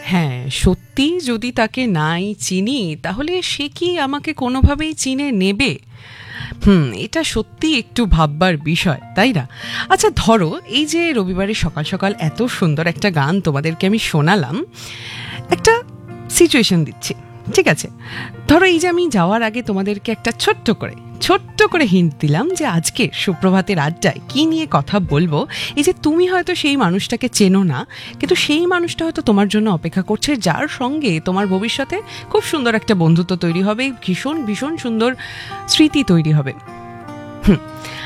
হ্যাঁ, সত্যি যদি তাকে নাই চিনি তাহলে সে কি আমাকে কোনোভাবেই চিনে নেবে? এটা সত্যি একটু ভাববার বিষয়, তাই না? আচ্ছা ধরো, এই যে রবিবারে সকাল সকাল এত সুন্দর একটা গান তোমাদেরকে আমি শোনালাম, একটা সিচুয়েশন দিচ্ছি, ঠিক আছে? ধরো এই যে আমি যাওয়ার আগে তোমাদেরকে একটা ছোট্ট করে হিন্ট দিলাম যে আজকে সুপ্রভাতের আড্ডায় কি নিয়ে কথা বলবো। এই যে তুমি হয়তো সেই মানুষটাকে চেনো না, কিন্তু সেই মানুষটা হয়তো তোমার জন্য অপেক্ষা করছে, যার সঙ্গে তোমার ভবিষ্যতে খুব সুন্দর একটা বন্ধুত্ব তৈরি হবে, ভীষণ ভীষণ সুন্দর স্মৃতি তৈরি হবে। হুম